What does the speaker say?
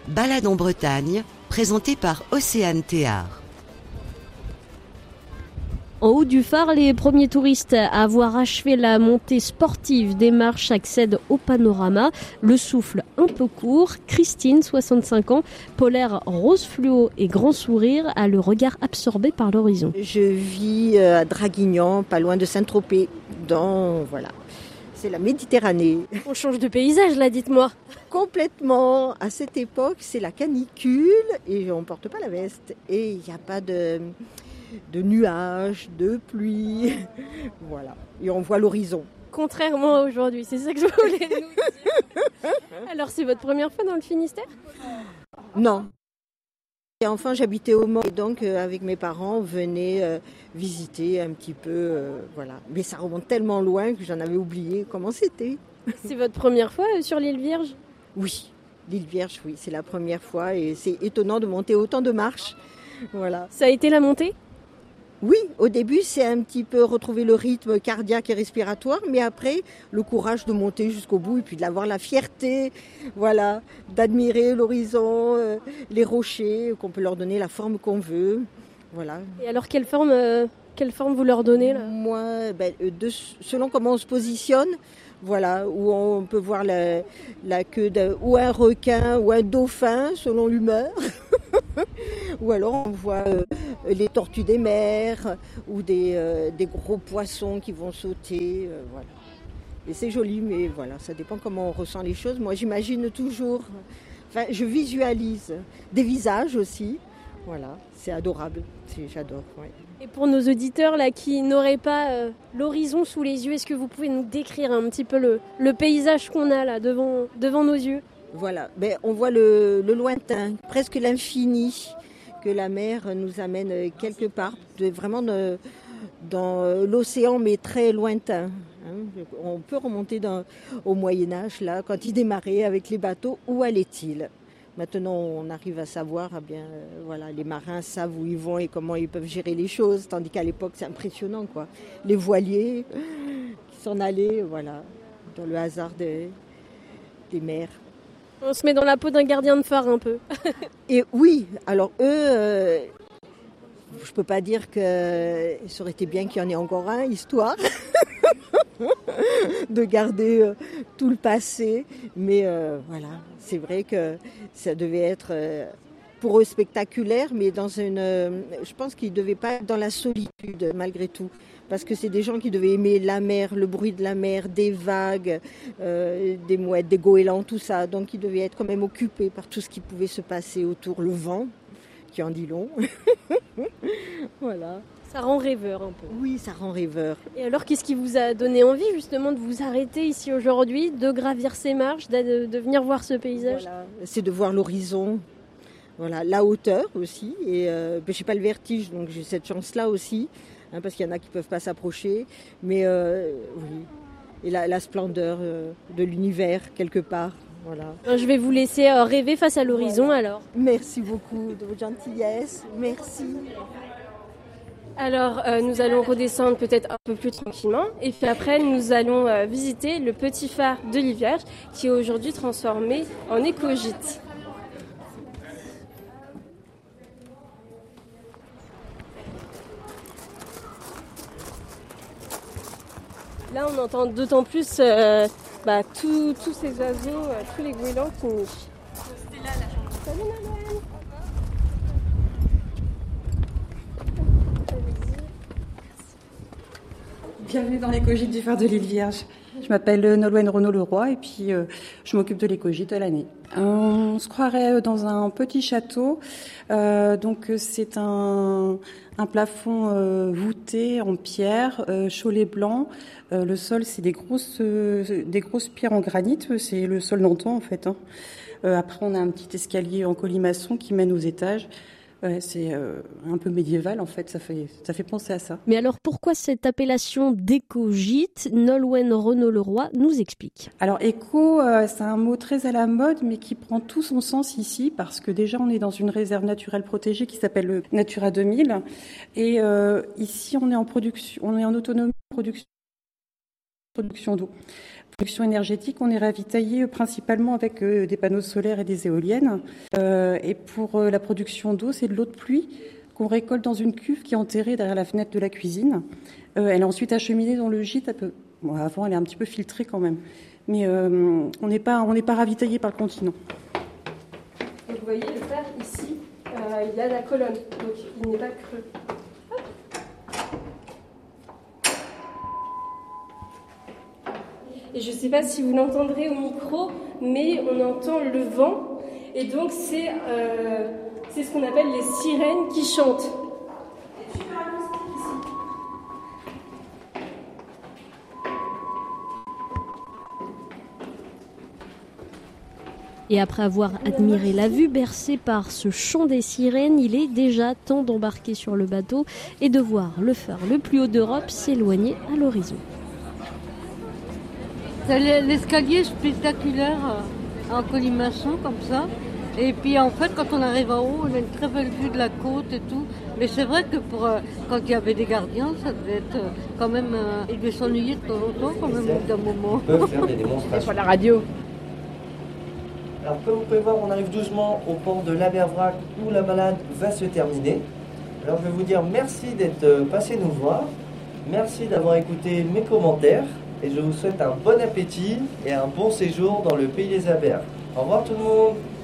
Balade en Bretagne, présentée par Océane Théard. En haut du phare, les premiers touristes à avoir achevé la montée sportive des marches accèdent au panorama. Le souffle un peu court. Christine, 65 ans, polaire rose fluo et grand sourire, a le regard absorbé par l'horizon. Je vis à Draguignan, pas loin de Saint-Tropez. Voilà. C'est la Méditerranée. On change de paysage là, dites-moi. Complètement. À cette époque, c'est la canicule et on ne porte pas la veste. Et il n'y a pas de nuages, de pluie. Voilà. Et on voit l'horizon. Contrairement à aujourd'hui, c'est ça que je voulais nous dire. Alors, c'est votre première fois dans le Finistère ? Non. Et enfin, j'habitais au Mans et donc avec mes parents, on venait visiter un petit peu. Voilà. Mais ça remonte tellement loin que j'en avais oublié comment c'était. C'est votre première fois sur l'île Vierge ? Oui, l'île Vierge, oui, c'est la première fois et c'est étonnant de monter autant de marches. Voilà. Ça a été la montée ? Oui, au début, c'est un petit peu retrouver le rythme cardiaque et respiratoire, mais après, le courage de monter jusqu'au bout et puis d'avoir la fierté, voilà, d'admirer l'horizon, les rochers, qu'on peut leur donner la forme qu'on veut, voilà. Et alors, quelle forme vous leur donnez là ? Moi, selon comment on se positionne, voilà, où on peut voir la queue ou un requin ou un dauphin, selon l'humeur. Ou alors on voit les tortues des mers ou des gros poissons qui vont sauter. Voilà. Et c'est joli, mais voilà, ça dépend comment on ressent les choses. Moi, j'imagine toujours, je visualise des visages aussi. Voilà, c'est adorable, j'adore. Ouais. Et pour nos auditeurs là qui n'auraient pas l'horizon sous les yeux, est-ce que vous pouvez nous décrire un petit peu le paysage qu'on a là devant nos yeux ? Voilà, on voit le lointain, presque l'infini que la mer nous amène quelque part, vraiment dans l'océan, mais très lointain. On peut remonter au Moyen-Âge, là, quand ils démarraient avec les bateaux, où allait-il ? Maintenant, on arrive à savoir, voilà, les marins savent où ils vont et comment ils peuvent gérer les choses, tandis qu'à l'époque, c'est impressionnant, quoi. Les voiliers qui s'en allaient, voilà, dans le hasard des mers. On se met dans la peau d'un gardien de phare un peu. Et oui, alors eux, je peux pas dire que ça aurait été bien qu'il y en ait encore un, histoire de garder tout le passé. Mais voilà, c'est vrai que ça devait être pour eux spectaculaire, mais je pense qu'ils ne devaient pas être dans la solitude malgré tout. Parce que c'est des gens qui devaient aimer la mer, le bruit de la mer, des vagues, des mouettes, des goélands, tout ça. Donc ils devaient être quand même occupés par tout ce qui pouvait se passer autour. Le vent, qui en dit long. Voilà. Ça rend rêveur un peu. Oui, ça rend rêveur. Et alors, qu'est-ce qui vous a donné envie justement de vous arrêter ici aujourd'hui, de gravir ces marches, de venir voir ce paysage ? Voilà. C'est de voir l'horizon, voilà, la hauteur aussi. Et je n'ai pas le vertige, donc j'ai cette chance-là aussi. Parce qu'il y en a qui ne peuvent pas s'approcher, mais oui, et la splendeur de l'univers quelque part, voilà. Je vais vous laisser rêver face à l'horizon alors. Merci beaucoup de votre gentillesse, merci. Alors nous allons redescendre peut-être un peu plus tranquillement et puis après nous allons visiter le petit phare de l'île Vierge qui est aujourd'hui transformé en écogîte. Là, on entend d'autant plus tous ces oiseaux, tous les goélands qui nichent. Salut Nolwenn. Bienvenue dans l'écogîte du phare de l'île Vierge. Je m'appelle Nolwenn Renaud-Leroy et puis je m'occupe de l'écogîte à l'année. On se croirait dans un petit château. Donc c'est un plafond voûté en pierre, chaulé blanc. Le sol, c'est des grosses pierres en granit. C'est le sol d'antan en fait. Après, on a un petit escalier en colimaçon qui mène aux étages. C'est un peu médiéval en fait, ça fait penser à ça. Mais alors pourquoi cette appellation d'écogîte ? Nolwenn Renaud-Leroy nous explique. Alors éco, c'est un mot très à la mode mais qui prend tout son sens ici parce que déjà on est dans une réserve naturelle protégée qui s'appelle le Natura 2000 et ici on est en production, on est en autonomie de production d'eau. Production énergétique, on est ravitaillé principalement avec des panneaux solaires et des éoliennes. Et pour la production d'eau, c'est de l'eau de pluie qu'on récolte dans une cuve qui est enterrée derrière la fenêtre de la cuisine. Elle est ensuite acheminée dans le gîte. Avant, elle est un petit peu filtrée quand même. Mais on n'est pas ravitaillé par le continent. Et vous voyez, le fer, ici, il a la colonne, donc il n'est pas creux. Et je ne sais pas si vous l'entendrez au micro, mais on entend le vent. Et donc, c'est ce qu'on appelle les sirènes qui chantent. Et après avoir admiré la vue bercée par ce chant des sirènes, il est déjà temps d'embarquer sur le bateau et de voir le phare le plus haut d'Europe s'éloigner à l'horizon. C'est l'escalier spectaculaire en colimaçon comme ça. Et puis en fait, quand on arrive en haut, on a une très belle vue de la côte et tout. Mais c'est vrai que quand il y avait des gardiens, ça devait être quand même... ils devaient s'ennuyer de temps en temps quand même au bout d'un moment. Ils peuvent faire des démonstrations. Sur la radio. Alors comme vous pouvez voir, on arrive doucement au port de l'Abervrac où la balade va se terminer. Alors je vais vous dire merci d'être passé nous voir. Merci d'avoir écouté mes commentaires. Et je vous souhaite un bon appétit et un bon séjour dans le pays des Abers. Au revoir tout le monde.